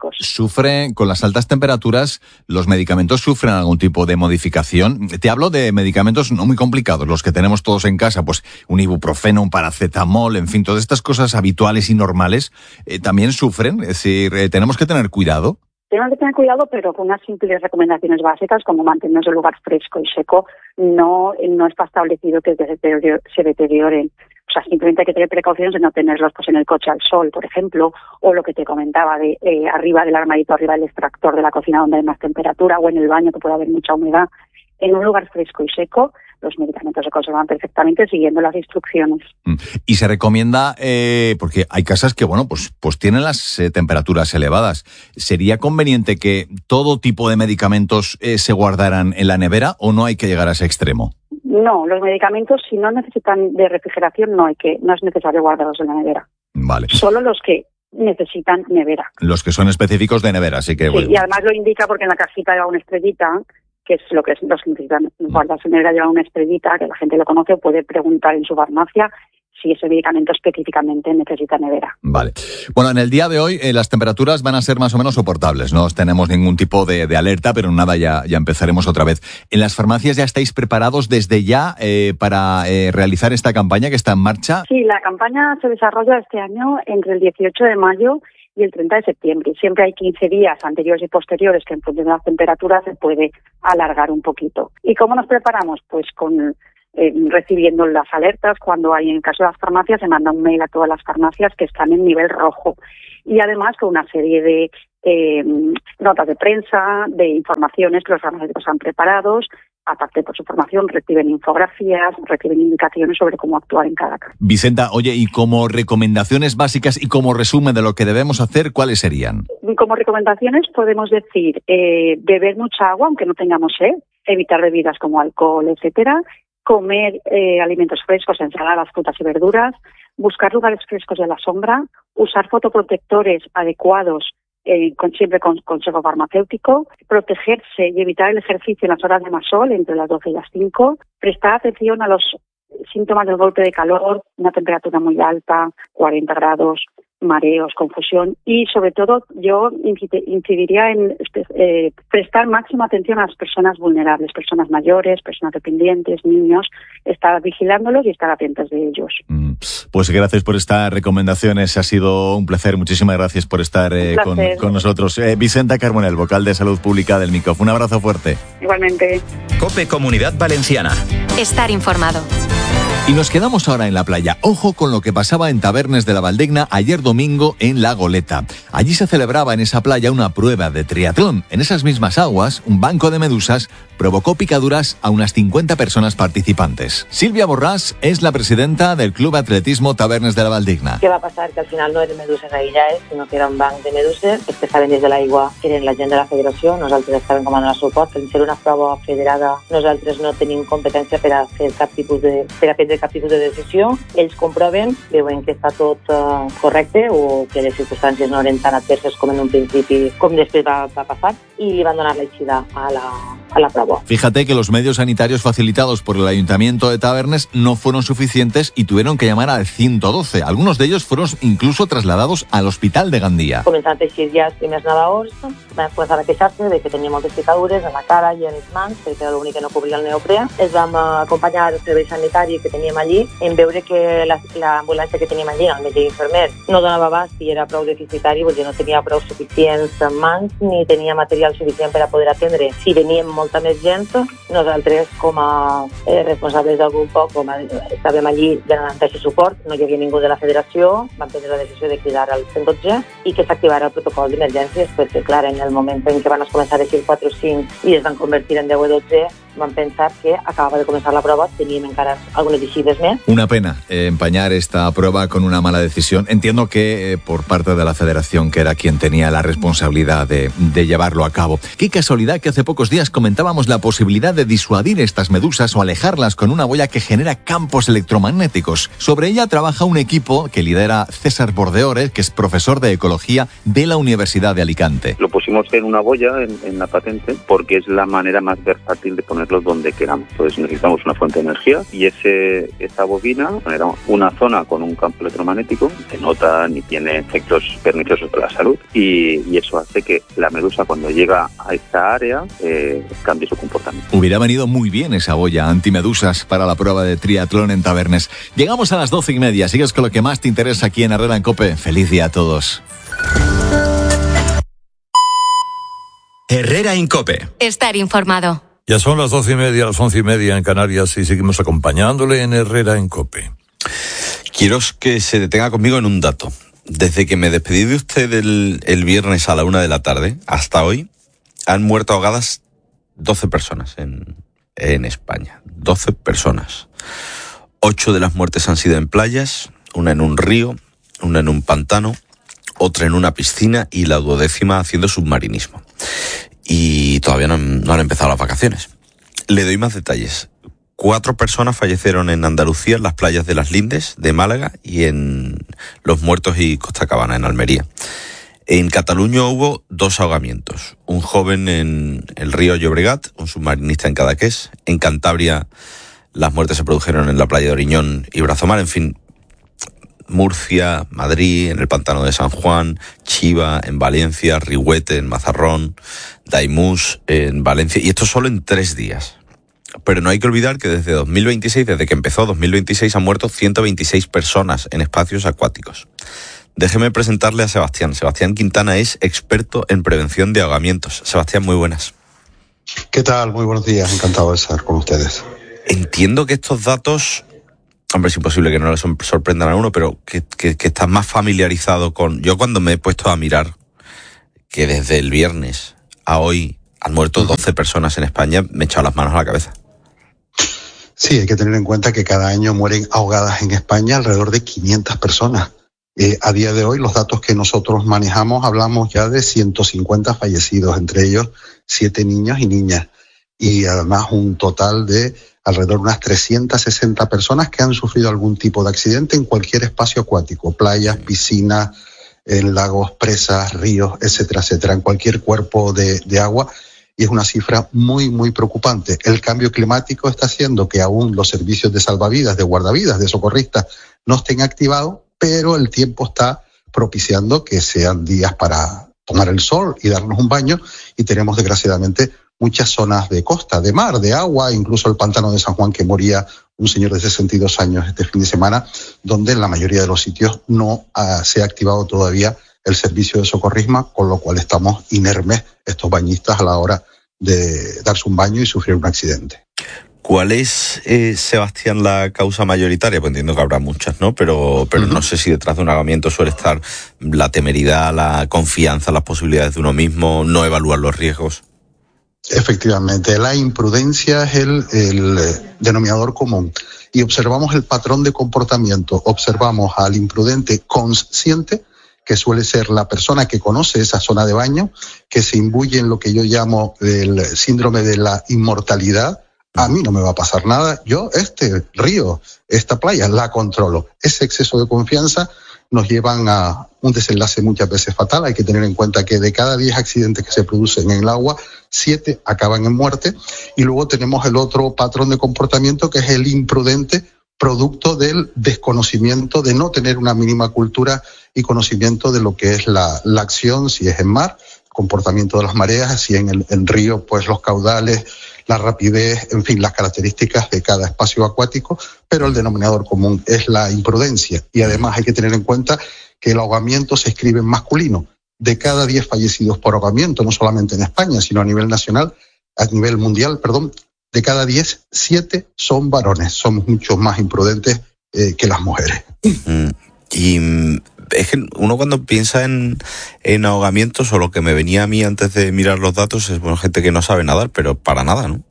S27: ¿sufren con las altas temperaturas, los medicamentos sufren algún tipo de modificación? Te hablo de medicamentos no muy complicados, los que tenemos todos en casa, pues un ibuprofeno, un paracetamol, en fin, todas estas cosas habituales y normales, eh, ¿también sufren? Es decir, eh, ¿tenemos que tener cuidado?
S28: Tenemos que tener cuidado, pero con unas simples recomendaciones básicas, como mantenernos en lugar fresco y seco. No, no está establecido que se deterioren. O sea, simplemente hay que tener precauciones de no tenerlos pues en el coche al sol, por ejemplo, o lo que te comentaba de eh, arriba del armadito, arriba del extractor de la cocina donde hay más temperatura, o en el baño que puede haber mucha humedad. En un lugar fresco y seco, los medicamentos se conservan perfectamente siguiendo las instrucciones.
S27: Y se recomienda, eh, porque hay casas que, bueno, pues, pues tienen las eh, temperaturas elevadas. ¿Sería conveniente que todo tipo de medicamentos eh, se guardaran en la nevera o no hay que llegar a ese extremo?
S28: No, los medicamentos, si no necesitan de refrigeración, no hay que, no es necesario guardarlos en la nevera.
S27: Vale.
S28: Solo los que necesitan nevera.
S27: Los que son específicos de nevera, así que...
S28: Sí,
S27: bueno.
S28: Y además lo indica porque en la cajita lleva una estrellita, que es lo que es, los que necesitan guardarse en nevera, lleva una estrellita, que la gente lo conoce o puede preguntar en su farmacia si ese medicamento específicamente necesita nevera.
S27: Vale. Bueno, en el día de hoy eh, las temperaturas van a ser más o menos soportables. No tenemos ningún tipo de, de alerta, pero nada, ya, ya empezaremos otra vez. ¿En las farmacias ya estáis preparados desde ya eh, para eh, realizar esta campaña que está en marcha?
S28: Sí, la campaña se desarrolla este año entre el dieciocho de mayo y el treinta de septiembre. Siempre hay quince días anteriores y posteriores que en función de las temperaturas se puede alargar un poquito. ¿Y cómo nos preparamos? Pues con... Eh, recibiendo las alertas. Cuando hay, en el caso de las farmacias, se manda un mail a todas las farmacias que están en nivel rojo, y además con una serie de eh, notas de prensa, de informaciones que los farmacéuticos han preparado. Aparte por su formación, reciben infografías, reciben indicaciones sobre cómo actuar en cada caso.
S27: Vicenta, oye, y como recomendaciones básicas y como resumen de lo que debemos hacer, ¿cuáles serían?
S28: Como recomendaciones podemos decir eh, beber mucha agua, aunque no tengamos sed, evitar bebidas como alcohol, etcétera, comer eh, alimentos frescos, ensaladas, frutas y verduras, buscar lugares frescos de la sombra, usar fotoprotectores adecuados, eh, con, siempre con consejo farmacéutico, protegerse y evitar el ejercicio en las horas de más sol, entre las doce y las cinco, prestar atención a los síntomas del golpe de calor, una temperatura muy alta, cuarenta grados, mareos, confusión, y sobre todo yo incidiría en eh, prestar máxima atención a las personas vulnerables, personas mayores, personas dependientes, niños, estar vigilándolos y estar atentos de ellos.
S27: Mm, pues gracias por estas recomendaciones, ha sido un placer, muchísimas gracias por estar eh, con, con nosotros. Eh, Vicenta Carbonell, vocal de Salud Pública del MICOF, un abrazo fuerte.
S28: Igualmente.
S4: COPE Comunidad Valenciana.
S5: Estar informado.
S27: Y nos quedamos ahora en la playa. Ojo con lo que pasaba en Tabernes de la Valdigna ayer domingo en La Goleta. Allí se celebraba en esa playa una prueba de triatlón. En esas mismas aguas, un banco de medusas provocó picaduras a unas cincuenta personas participantes. Silvia Borràs es la presidenta del Club Atletismo Tabernes de la Valdigna.
S9: Què va passar? Que al final no eren meduses aïllades, sinó que era un banc de meduses que estaven dins de l'aigua, que eren la gent de la federació, nosaltres estàvem com a donar suport. Per ser una prova federada, nosaltres no tenim competència per a fer cap tipus de, per a prendre prendre cap tipus de decisió. Ells comproven, veuen que està tot uh, correcte o que les circumstàncies no eren tan adverses com en un principi, com després va, va passar, y le van a dar la eixida a la, a la prueba.
S27: Fíjate que los medios sanitarios facilitados por el Ayuntamiento de Tabernes no fueron suficientes y tuvieron que llamar al ciento doce. Algunos de ellos fueron incluso trasladados al hospital de Gandía.
S9: Començant a eixir ja els primers nadadors, van començar a queixar-se de que tenia moltes picadures en la cara i en les mans, perquè era l'únic que no cobria el neoprè. Els vam acompanyar al servei sanitari que teníem allí en veure que l'ambulància que teníem allí, el metge i infermer, no donava abast i era prou deficitari, perquè no tenia prou suficients mans ni tenia material suficient per a poder atendre. Si veníem molta més gent, nosaltres com a eh, responsables del grup, com a, estàvem allí donant aquest suport, no hi havia ningú de la federació, vam prendre la decisió de cridar al cent dotze i que s'activara el protocol d'emergències, perquè clar, en el moment en què van començar a eixir quatre o cinc i es van convertir en deu o dotze, van pensar que acababa de comenzar la prueba, tenían encara algunas visibles más.
S27: Una pena eh, empañar esta prueba con una mala decisión. Entiendo que eh, por parte de la federación, que era quien tenía la responsabilidad de, de llevarlo a cabo. Qué casualidad que hace pocos días comentábamos la posibilidad de disuadir estas medusas o alejarlas con una boya que genera campos electromagnéticos. Sobre ella trabaja un equipo que lidera César Bordeores, que es profesor de ecología de la Universidad de Alicante.
S12: Lo pusimos en una boya, en, en la patente, porque es la manera más versátil de poner donde queramos. Entonces necesitamos una fuente de energía y ese, esa bobina era una zona con un campo electromagnético que nota ni tiene efectos perniciosos para la salud y, y eso hace que la medusa cuando llega a esta área eh, cambie su comportamiento.
S27: Hubiera venido muy bien esa boya antimedusas para la prueba de triatlón en Tabernes. Llegamos a las doce y media. Sigues con lo que más te interesa aquí en Herrera en COPE. Feliz día a todos.
S4: Herrera en COPE.
S5: Estar informado.
S3: Ya son las doce y media, las once y media en Canarias y seguimos acompañándole en Herrera en COPE.
S6: Quiero que se detenga conmigo en un dato. Desde que me despedí de usted el, el viernes a la una de la tarde hasta hoy, han muerto ahogadas doce personas en, en España. doce personas. Ocho de las muertes han sido en playas, una en un río, una en un pantano, otra en una piscina y la duodécima haciendo submarinismo. Y todavía no han, no han empezado las vacaciones. Le doy más detalles. Cuatro personas fallecieron en Andalucía, en las playas de Las Lindes, de Málaga, y en Los Muertos y Costa Cabana, en Almería. En Cataluña hubo dos ahogamientos. Un joven en el río Llobregat, un submarinista en Cadaqués. En Cantabria las muertes se produjeron en la playa de Oriñón y Brazomar. En fin, Murcia, Madrid, en el pantano de San Juan, Chiva, en Valencia, Rihuete, en Mazarrón, Daimús, en Valencia, y esto solo en tres días. Pero no hay que olvidar que desde dos mil veintiséis, desde que empezó dos mil veintiséis, han muerto ciento veintiséis personas en espacios acuáticos. Déjeme presentarle a Sebastián. Sebastián Quintana es experto en prevención de ahogamientos. Sebastián, muy buenas.
S13: ¿Qué tal? Muy buenos días, encantado de estar con ustedes.
S6: Entiendo que estos datos... Hombre, es imposible que no le sorprendan a uno, pero que, que, que estás más familiarizado con... Yo cuando me he puesto a mirar que desde el viernes a hoy han muerto doce personas en España, me he echado las manos a la cabeza.
S13: Sí, hay que tener en cuenta que cada año mueren ahogadas en España alrededor de quinientas personas. Eh, a día de hoy, los datos que nosotros manejamos, hablamos ya de ciento cincuenta fallecidos, entre ellos siete niños y niñas. Y además un total de alrededor de unas trescientas sesenta personas que han sufrido algún tipo de accidente en cualquier espacio acuático, playas, piscinas, en lagos, presas, ríos, etcétera, etcétera, en cualquier cuerpo de, de agua. Y es una cifra muy, muy preocupante. El cambio climático está haciendo que aún los servicios de salvavidas, de guardavidas, de socorristas no estén activados, pero el tiempo está propiciando que sean días para tomar el sol y darnos un baño, y tenemos desgraciadamente muchas zonas de costa, de mar, de agua, incluso el pantano de San Juan, que moría un señor de sesenta y dos años este fin de semana, donde en la mayoría de los sitios no uh, se ha activado todavía el servicio de socorrismo, con lo cual estamos inermes estos bañistas a la hora de darse un baño y sufrir un accidente.
S6: ¿Cuál es, eh, Sebastián, la causa mayoritaria? Pues entiendo que habrá muchas, ¿no? Pero, pero uh-huh. no sé si detrás de un ahogamiento suele estar la temeridad, la confianza, las posibilidades de uno mismo, no evaluar los riesgos.
S13: Efectivamente, la imprudencia es el, el denominador común. Y observamos el patrón de comportamiento. Observamos al imprudente consciente, que suele ser la persona que conoce esa zona de baño, que se imbuye en lo que yo llamo el síndrome de la inmortalidad, A mí no me va a pasar nada. Yo este río, esta playa, la controlo. Ese exceso de confianza nos llevan a un desenlace muchas veces fatal. Hay que tener en cuenta que de cada diez accidentes que se producen en el agua, siete acaban en muerte. Y luego tenemos el otro patrón de comportamiento, que es el imprudente, producto del desconocimiento, de no tener una mínima cultura y conocimiento de lo que es la, la acción, si es en mar, comportamiento de las mareas, si en el en río, pues los caudales, la rapidez, en fin, las características de cada espacio acuático, pero el denominador común es la imprudencia. Y además hay que tener en cuenta que el ahogamiento se escribe en masculino. De cada diez fallecidos por ahogamiento, no solamente en España, sino a nivel nacional, a nivel mundial, perdón, de cada diez, siete son varones. Somos mucho más imprudentes eh, que las mujeres.
S6: Mm, y es que uno cuando piensa en, en ahogamientos, o lo que me venía a mí antes de mirar los datos, es bueno, gente que no sabe nadar, pero para nada, ¿no?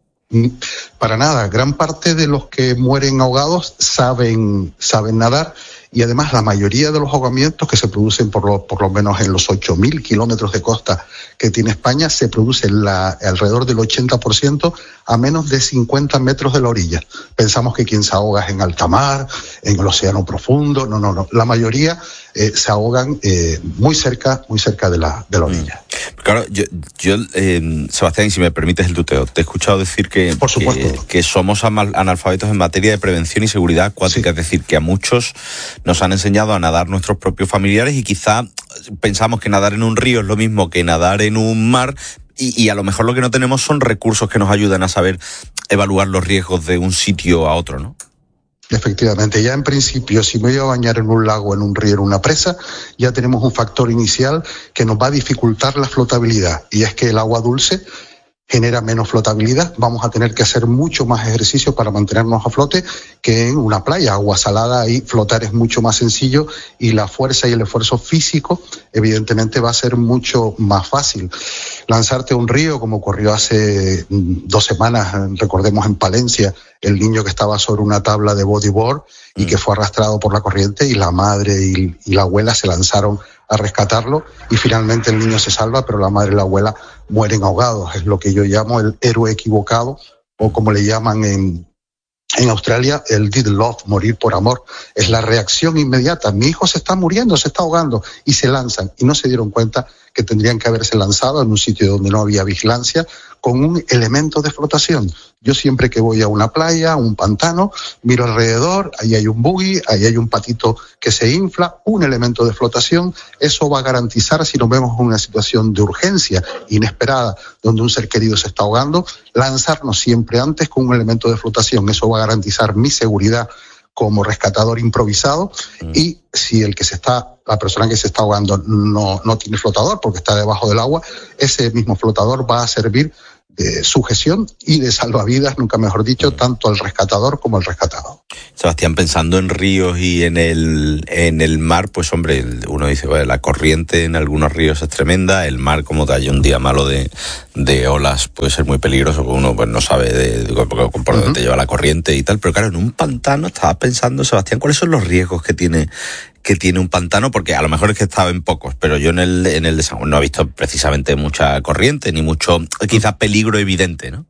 S13: Para nada. Gran parte de los que mueren ahogados saben, saben nadar, y además la mayoría de los ahogamientos que se producen por lo, por lo menos en los ocho mil kilómetros de costa que tiene España, se produce la, alrededor del ochenta por ciento a menos de cincuenta metros de la orilla. Pensamos que quien se ahoga es en alta mar, en el océano profundo. No, no, no. La mayoría eh, se ahogan eh, muy cerca, muy cerca de la, de la orilla.
S6: Claro, yo, yo eh, Sebastián, si me permites el tuteo, te he escuchado decir que,
S13: por supuesto,
S6: que, que somos analfabetos en materia de prevención y seguridad acuática, sí. Es decir, que a muchos nos han enseñado a nadar nuestros propios familiares y quizá pensamos que nadar en un río es lo mismo que nadar en un mar, y, y a lo mejor lo que no tenemos son recursos que nos ayuden a saber evaluar los riesgos de un sitio a otro, ¿no?
S13: Efectivamente, ya en principio, si me voy a bañar en un lago, en un río, en una presa, ya tenemos un factor inicial que nos va a dificultar la flotabilidad, y es que el agua dulce genera menos flotabilidad. Vamos a tener que hacer mucho más ejercicio para mantenernos a flote que en una playa. Agua salada, ahí flotar es mucho más sencillo, y la fuerza y el esfuerzo físico evidentemente va a ser mucho más fácil. Lanzarte a un río, como ocurrió hace dos semanas, recordemos en Palencia, el niño que estaba sobre una tabla de bodyboard y que fue arrastrado por la corriente, y la madre y, y la abuela se lanzaron a rescatarlo, y finalmente el niño se salva, pero la madre y la abuela mueren ahogados. Es lo que yo llamo el héroe equivocado, o como le llaman en, en Australia, el deed love, morir por amor. Es la reacción inmediata. Mi hijo se está muriendo, se está ahogando, y se lanzan, y no se dieron cuenta que tendrían que haberse lanzado en un sitio donde no había vigilancia, con un elemento de flotación. Yo siempre que voy a una playa, a un pantano, miro alrededor, ahí hay un buggy, ahí hay un patito que se infla, un elemento de flotación. Eso va a garantizar, si nos vemos en una situación de urgencia inesperada, donde un ser querido se está ahogando, lanzarnos siempre antes con un elemento de flotación. Eso va a garantizar mi seguridad como rescatador improvisado, mm. y si el que se está, la persona que se está ahogando no, no tiene flotador porque está debajo del agua, ese mismo flotador va a servir de sujeción y de salvavidas, nunca mejor dicho, tanto al rescatador como al rescatado.
S6: Sebastián, pensando en ríos y en el en el mar, pues hombre, uno dice, bueno, la corriente en algunos ríos es tremenda, el mar, como te haya un día malo de, de olas, puede ser muy peligroso, porque uno pues no sabe de, de, de por dónde uh-huh. te lleva la corriente y tal, pero claro, en un pantano estaba pensando, Sebastián, ¿cuáles son los riesgos que tiene que tiene un pantano? Porque a lo mejor es que estaba en pocos, pero yo en el en el de San Juan no he visto precisamente mucha corriente, ni mucho, quizás peligro evidente, ¿no?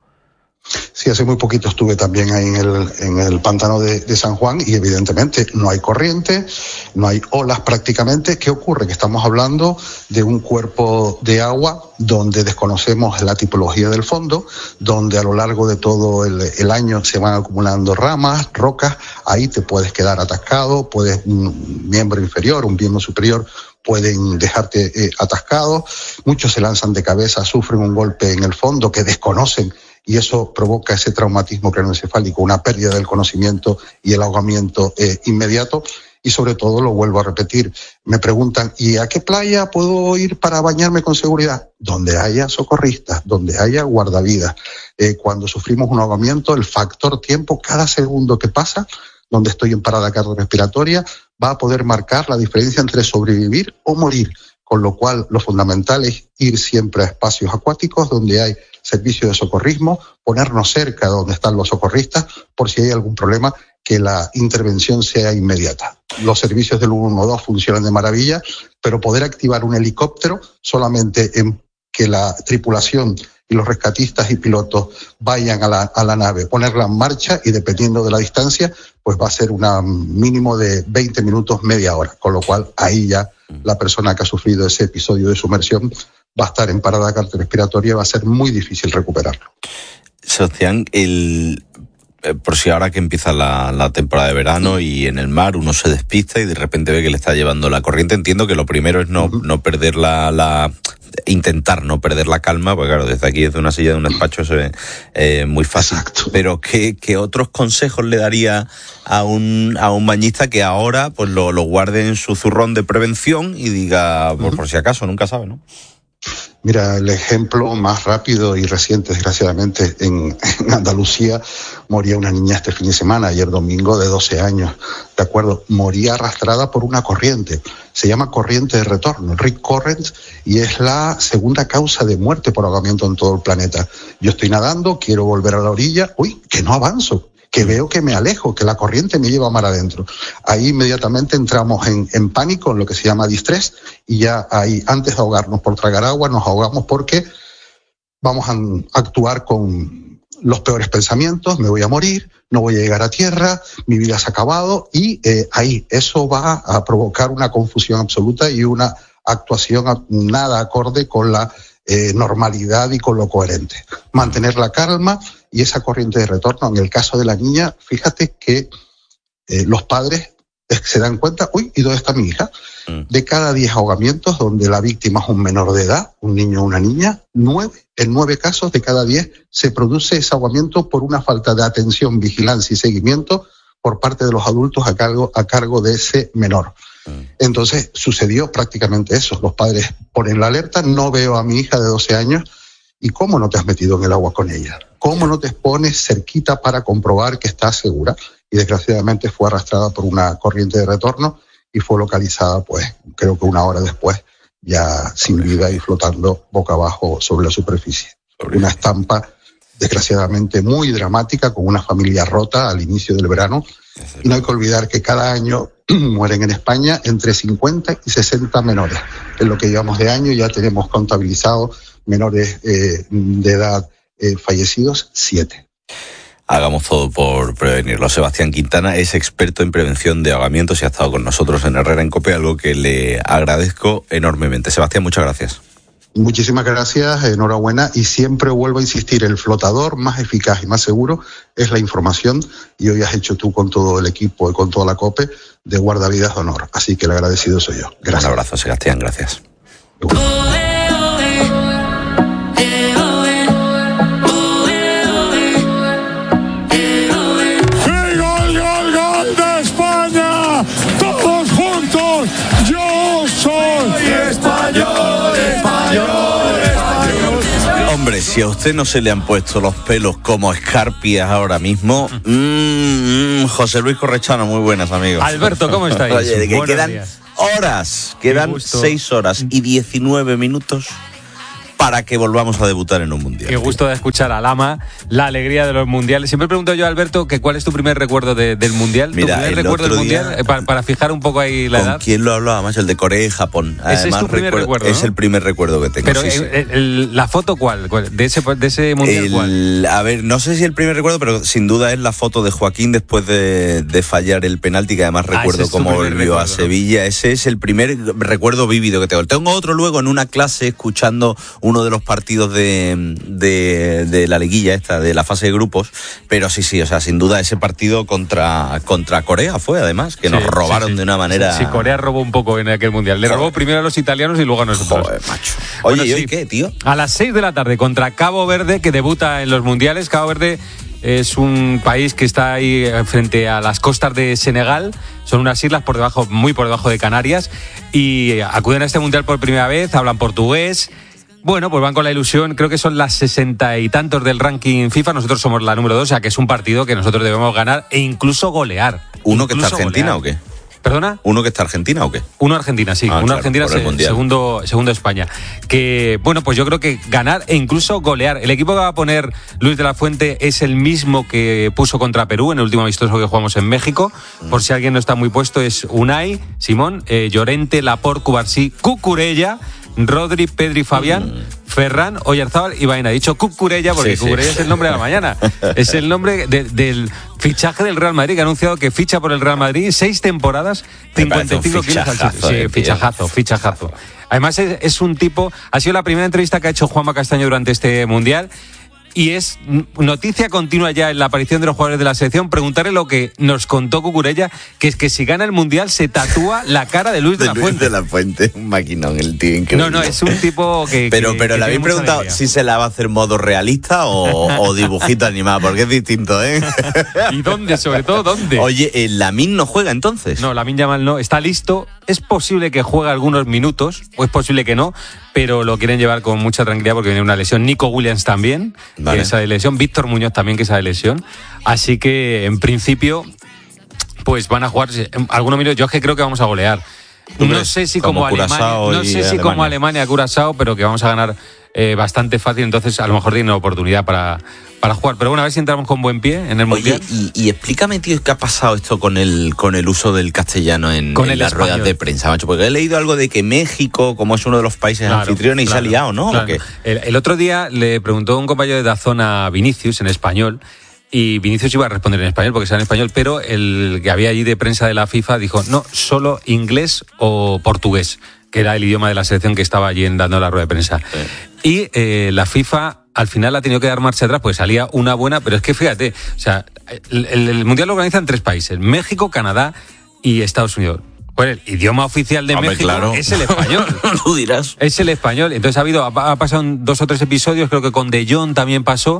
S13: Sí, hace muy poquito estuve también ahí en el, en el pantano de, de San Juan, y evidentemente no hay corriente, no hay olas prácticamente. ¿Qué ocurre? Que estamos hablando de un cuerpo de agua donde desconocemos la tipología del fondo, donde a lo largo de todo el, el año se van acumulando ramas, rocas, ahí te puedes quedar atascado, puedes un miembro inferior, un miembro superior pueden dejarte eh, atascado, muchos se lanzan de cabeza, sufren un golpe en el fondo que desconocen, y eso provoca ese traumatismo craneoencefálico, una pérdida del conocimiento y el ahogamiento eh, inmediato. Y sobre todo, lo vuelvo a repetir, me preguntan, ¿y a qué playa puedo ir para bañarme con seguridad? Donde haya socorristas, donde haya guardavidas. Eh, cuando sufrimos un ahogamiento, el factor tiempo, cada segundo que pasa, donde estoy en parada cardiorrespiratoria, va a poder marcar la diferencia entre sobrevivir o morir. Con lo cual, lo fundamental es ir siempre a espacios acuáticos donde hay servicio de socorrismo, ponernos cerca de donde están los socorristas por si hay algún problema, que la intervención sea inmediata. Los servicios del uno uno dos funcionan de maravilla, pero poder activar un helicóptero solamente en que la tripulación y los rescatistas y pilotos vayan a la, a la nave, ponerla en marcha y dependiendo de la distancia, pues va a ser un mínimo de veinte minutos, media hora, con lo cual ahí ya la persona que ha sufrido ese episodio de sumersión va a estar en parada cardiorrespiratoria y va a ser muy difícil recuperarlo.
S6: Sebastián, el... por si ahora que empieza la, la temporada de verano y en el mar uno se despista y de repente ve que le está llevando la corriente, entiendo que lo primero es no, uh-huh. no perder la, la... intentar no perder la calma, porque claro, desde aquí, desde una silla de un despacho eso es eh, muy fácil. Exacto. Pero ¿qué, qué otros consejos le daría a un, a un bañista que ahora pues lo, lo guarde en su zurrón de prevención y diga, uh-huh. por, por si acaso, nunca sabe, ¿no?
S13: Mira, el ejemplo más rápido y reciente, desgraciadamente, en, en Andalucía moría una niña este fin de semana, ayer domingo, de doce años, ¿de acuerdo? Moría arrastrada por una corriente. Se llama corriente de retorno, Rip Current, y es la segunda causa de muerte por ahogamiento en todo el planeta. Yo estoy nadando, quiero volver a la orilla, uy, que no avanzo, que veo que me alejo, que la corriente me lleva mar adentro. Ahí inmediatamente entramos en, en pánico, en lo que se llama distrés, y ya ahí, antes de ahogarnos por tragar agua, nos ahogamos porque vamos a actuar con los peores pensamientos, me voy a morir, no voy a llegar a tierra, mi vida se ha acabado, y eh, ahí eso va a provocar una confusión absoluta y una actuación nada acorde con la eh, normalidad y con lo coherente. Mantener la calma y esa corriente de retorno. En el caso de la niña, fíjate que eh, los padres se dan cuenta, uy, ¿y dónde está mi hija? Mm. De cada diez ahogamientos donde la víctima es un menor de edad, un niño o una niña, nueve, en nueve casos de cada diez se produce ese ahogamiento por una falta de atención, vigilancia y seguimiento por parte de los adultos a cargo, a cargo de ese menor. Mm. Entonces sucedió prácticamente eso. Los padres ponen la alerta, no veo a mi hija de doce años, ¿y cómo no te has metido en el agua con ella? ¿Cómo no te pones cerquita para comprobar que está segura? Y desgraciadamente fue arrastrada por una corriente de retorno y fue localizada, pues, creo que una hora después, ya sin vida y flotando boca abajo sobre la superficie. Una estampa, desgraciadamente, muy dramática, con una familia rota al inicio del verano. Y no hay que olvidar que cada año mueren en España entre cincuenta y sesenta menores. En lo que llevamos de año ya tenemos contabilizado menores eh, de edad eh, fallecidos, siete.
S6: Hagamos todo por prevenirlo. Sebastián Quintana es experto en prevención de ahogamientos y ha estado con nosotros en Herrera en COPE, algo que le agradezco enormemente. Sebastián, muchas gracias.
S13: Muchísimas gracias, enhorabuena, y siempre vuelvo a insistir, el flotador más eficaz y más seguro es la información, y hoy has hecho tú con todo el equipo y con toda la COPE de guardavidas de honor, así que el agradecido soy yo. Gracias.
S6: Un abrazo, Sebastián, gracias. Hombre, si a usted no se le han puesto los pelos como escarpias ahora mismo, mmm, José Luis Correchano, muy buenas, amigos.
S14: Alberto, ¿cómo estáis?
S6: Oye, de que
S14: Buenos
S6: quedan
S14: días.
S6: horas, quedan seis horas y diecinueve minutos para que volvamos a debutar en un mundial.
S14: Qué gusto de escuchar a Lama, la alegría de los mundiales. Siempre pregunto yo a Alberto que cuál es tu primer recuerdo de, del mundial.
S6: Mira,
S14: ¿Tu primer recuerdo del mundial? Eh, para, para fijar un poco ahí la
S6: ¿con
S14: edad.
S6: quién lo hablaba más? El de Corea y Japón.
S14: Ese
S6: Además,
S14: es tu primer recuerdo, ¿no?
S6: Es el primer recuerdo que tengo.
S14: Pero
S6: sí,
S14: el,
S6: sí.
S14: el, el, la foto, ¿cuál? ¿De ese, de ese mundial
S6: el,
S14: cuál?
S6: A ver, no sé si el primer recuerdo, pero sin duda es la foto de Joaquín después de, de fallar el penalti, que además
S14: Ah,
S6: recuerdo
S14: ese es tu
S6: cómo
S14: primer
S6: volvió
S14: recuerdo,
S6: a Sevilla. ¿No? Ese es el primer recuerdo vívido que tengo. Tengo otro luego en una clase escuchando uno de los partidos de, de, de la liguilla esta, de la fase de grupos, pero sí, sí, o sea, sin duda ese partido contra, contra Corea fue, además, que sí, nos robaron sí, sí. de una manera...
S14: Sí, Corea robó un poco en aquel mundial. Le robó primero a los italianos y luego a nosotros.
S6: Joder, macho. Oye, bueno, ¿y hoy
S14: sí,
S6: qué, tío?
S14: A las seis de la tarde contra Cabo Verde, que debuta en los mundiales. Cabo Verde es un país que está ahí frente a las costas de Senegal. Son unas islas por debajo, muy por debajo de Canarias, y acuden a este mundial por primera vez, hablan portugués. Bueno, pues van con la ilusión, creo que son las sesenta y tantos del ranking FIFA, nosotros somos la número dos, o sea que es un partido que nosotros debemos ganar e incluso golear.
S6: ¿Uno
S14: incluso
S6: que está Argentina
S14: golear.
S6: o qué?
S14: ¿Perdona?
S6: ¿Uno que está Argentina o qué?
S14: Uno Argentina, sí.
S6: Ah,
S14: Uno
S6: claro,
S14: Argentina,
S6: por el
S14: se-
S6: Mundial.
S14: segundo, segundo España. Que, bueno, pues yo creo que ganar e incluso golear. El equipo que va a poner Luis de la Fuente es el mismo que puso contra Perú en el último amistoso que jugamos en México.
S6: Mm.
S14: Por si alguien no está muy puesto, es Unai, Simón, eh, Llorente, Laporte, Cubarsí, Cucurella, Rodri, Pedri, Fabián,
S6: Mm.
S14: Ferran, Oyarzábal y Baena. He dicho Cucurella porque
S6: Sí, sí.
S14: Cucurella es el nombre de la mañana. Es el nombre de- del fichaje del Real Madrid, que ha anunciado que ficha por el Real Madrid, seis temporadas,
S6: Me
S14: cincuenta y cinco
S6: parece un
S14: kilos al
S6: fichajazo,
S14: sí,
S6: eh, tío.
S14: fichajazo, fichajazo. Además es, es un tipo, ha sido la primera entrevista que ha hecho Juanma Castaño durante este Mundial. Y es noticia continua ya en la aparición de los jugadores de la selección preguntarle lo que nos contó Cucurella, que es que si gana el Mundial se tatúa la cara de Luis de,
S6: De
S14: la
S6: Luis
S14: Fuente.
S6: de la Fuente, un maquinón el tío, increíble.
S14: No, no, es un tipo que...
S6: Pero,
S14: que-
S6: pero
S14: que
S6: le habéis
S14: tiene mucha
S6: preguntado
S14: alegría.
S6: si se la va a hacer modo realista o, o dibujito animado, porque es distinto, ¿eh?
S14: ¿Y dónde? Sobre todo, ¿dónde?
S6: Oye, ¿el Lamine no juega entonces?
S14: No, Lamine Yamal no, está listo. Es posible que juegue algunos minutos, o es posible que no, pero lo quieren llevar con mucha tranquilidad porque viene una lesión. Nico Williams también,
S6: Vale.
S14: que esa de lesión. Víctor Muñoz también, que esa de lesión. Así que, en principio, pues van a jugar algunos minutos. Yo es que creo que vamos a golear.
S6: ¿Tú
S14: No
S6: crees?
S14: sé si
S6: Como
S14: como, Alemania,
S6: Curazao
S14: no
S6: y
S14: sé si como
S6: Alemania.
S14: Alemania, Curazao, pero que vamos a ganar eh, bastante fácil. Entonces, a lo mejor tienen una oportunidad para, para jugar. Pero bueno, a ver si entramos con buen pie en el
S6: Oye,
S14: Mundial.
S6: y, y explícame, tío, ¿qué ha pasado esto con el con el uso del castellano en,
S14: Con
S6: en
S14: el
S6: las
S14: español.
S6: ruedas de prensa, macho? Porque he leído algo de que México, como es uno de los países
S14: Claro,
S6: anfitriones, y se ha
S14: claro,
S6: liado, ¿no? ¿O
S14: claro.
S6: qué?
S14: El, el otro día le preguntó un compañero de Dazón a Vinicius en español, y Vinicius iba a responder en español porque era en español, pero el que había allí de prensa de la FIFA dijo, no, solo inglés o portugués, que era el idioma de la selección que estaba allí en- dando la rueda de prensa. Y eh, la FIFA al final ha tenido que dar marcha atrás, pues salía una buena, pero es que fíjate, o sea, el, el- el Mundial lo organizan tres países, México, Canadá y Estados Unidos. Pues el idioma oficial de
S6: Hombre,
S14: México
S6: claro.
S14: es el español.
S6: Tú dirás.
S14: Es el español. Entonces ha habido, ha ha pasado en dos o tres episodios, creo que con De Jong también pasó,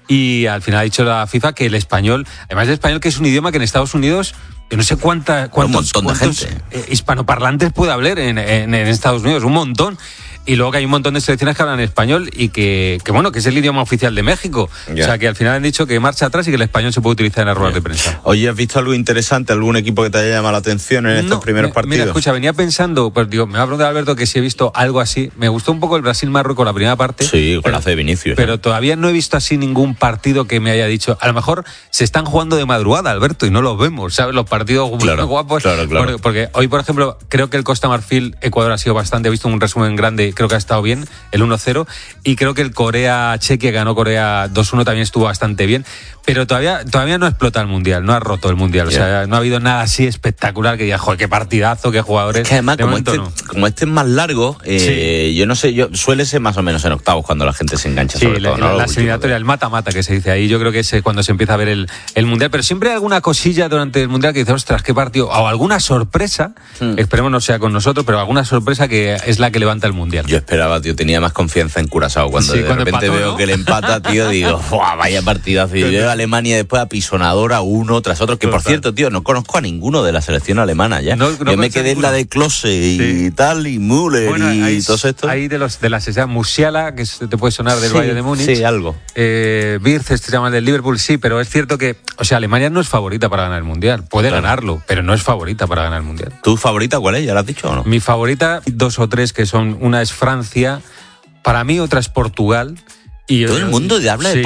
S14: y al final ha dicho la FIFA que el español, además el español que es un idioma que en Estados Unidos, yo no sé cuánta, cuántos,
S6: montón de
S14: cuántos,
S6: gente.
S14: eh, hispanoparlantes puede haber en, en- en Estados Unidos, un montón. Y luego que hay un montón de selecciones que hablan español y que, que bueno, que es el idioma oficial de México.
S6: Ya.
S14: O sea que al final han dicho que marcha atrás y que el español se puede utilizar en las ruedas de prensa.
S6: Oye, ¿has visto algo interesante, algún equipo que te haya llamado la atención en estos
S14: No,
S6: primeros
S14: mi-
S6: partidos?
S14: Mira, escucha, venía pensando, pues digo, me va a preguntar Alberto que si he visto algo así. Me gustó un poco el Brasil-Marruecos la primera parte.
S6: Sí, con la de Vinicius.
S14: Pero todavía no he visto así ningún partido que me haya dicho. A lo mejor se están jugando de madrugada, Alberto, y no los vemos, ¿sabes? Los partidos
S6: Claro,
S14: guapos.
S6: claro, claro.
S14: Porque, porque hoy, por ejemplo, creo que el Costa Marfil-Ecuador ha sido bastante. He visto un resumen grande, creo que ha estado bien, el uno cero. Y creo que el Corea-Chequia, que ganó Corea dos uno, también estuvo bastante bien. Pero todavía, todavía no explota el Mundial, no ha roto el Mundial.
S6: Yeah.
S14: O sea, no ha habido nada así espectacular que diga, joder, qué partidazo, qué jugadores.
S6: Es que además,
S14: De
S6: como
S14: momento
S6: este, como este es más largo, eh, yo no sé, yo suele ser más o menos en octavos cuando la gente se engancha,
S14: Sí,
S6: sobre
S14: la,
S6: todo, ¿no?
S14: la-
S6: Los
S14: la
S6: últimos.
S14: eliminatoria, el mata-mata que se dice ahí, yo creo que es cuando se empieza a ver el, el Mundial, pero siempre hay alguna cosilla durante el Mundial que dice, ostras, qué partido, o alguna sorpresa,
S6: Hmm.
S14: esperemos no sea con nosotros, pero alguna sorpresa que es la que levanta el Mundial.
S6: Yo esperaba, tío, tenía más confianza en Curazao. Cuando
S14: Sí,
S6: de
S14: cuando
S6: repente
S14: empató,
S6: veo
S14: ¿no?
S6: que le empata, tío, digo, ¡buah, vaya partidazo! Y yo veo a Alemania después apisonadora uno tras otro, que por
S14: Total.
S6: cierto, tío, no conozco a ninguno de la selección alemana ya.
S14: No- no
S6: yo me
S14: conoces
S6: quedé en la
S14: ninguno.
S6: de Klose y
S14: Sí.
S6: tal, y Müller
S14: Bueno,
S6: y
S14: hay,
S6: todos estos.
S14: hay de los de la Sociedad Musiala, que se te puede sonar del
S6: Sí,
S14: Bayern de Múnich.
S6: sí, algo.
S14: Eh, Wirtz, este se llama el del Liverpool, sí, pero es cierto que, o sea, Alemania no es favorita para ganar el Mundial. Puede
S6: Claro.
S14: ganarlo, pero no es favorita para ganar el Mundial.
S6: ¿Tu favorita cuál es? ¿Ya lo has dicho o no?
S14: Mi favorita, dos o tres que son, una es Francia, para mí otra es Portugal. Y
S6: Todo el mundo habla de
S14: sí.